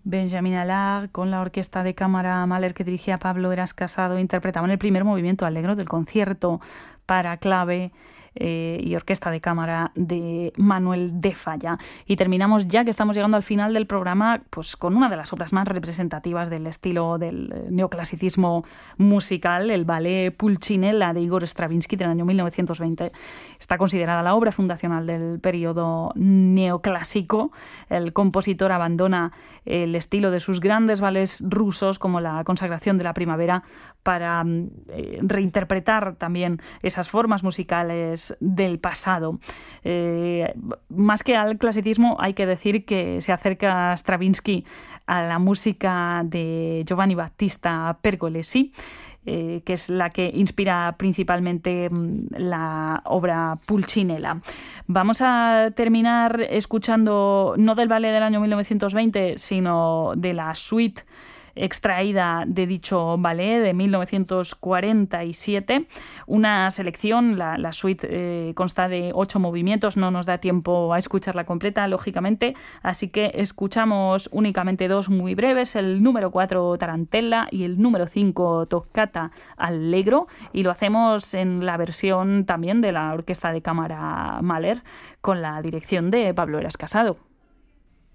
Benjamin Allard, con la orquesta de cámara Mahler que dirigía Pablo Heras Casado, interpretaban el primer movimiento allegro del concierto para clave y orquesta de cámara de Manuel de Falla. Y terminamos, ya que estamos llegando al final del programa, pues con una de las obras más representativas del estilo del neoclasicismo musical, el ballet Pulcinella de Igor Stravinsky del año 1920. Está considerada la obra fundacional del periodo neoclásico. El compositor abandona el estilo de sus grandes ballets rusos, como la Consagración de la Primavera, para reinterpretar también esas formas musicales del pasado. Más que al clasicismo, hay que decir que se acerca Stravinsky a la música de Giovanni Battista Pergolesi, que es la que inspira principalmente la obra Pulcinella. Vamos a terminar escuchando, no del ballet del año 1920, sino de la suite extraída de dicho ballet de 1947, una selección, la suite consta de 8 movimientos, no nos da tiempo a escucharla completa, lógicamente, así que escuchamos únicamente 2 muy breves, el número 4 Tarantella y el número 5 Toccata Allegro, y lo hacemos en la versión también de la orquesta de cámara Mahler con la dirección de Pablo Heras Casado.